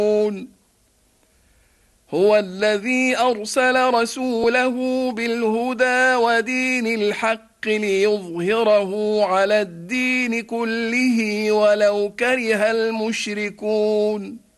هو الذي أرسل رسوله بالهدى ودين الحق ليظهره على الدين كله ولو كره المشركون